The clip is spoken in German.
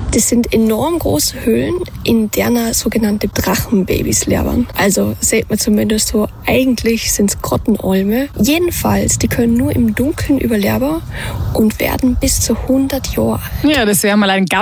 Das sind enorm große Höhlen, in denen sogenannte Drachenbabys leben. Also sieht man zumindest so, eigentlich sind es Grottenolme. Jedenfalls, die können nur im Dunkeln überleben und werden bis zu 100 Jahre alt. Ja, das wäre mal ein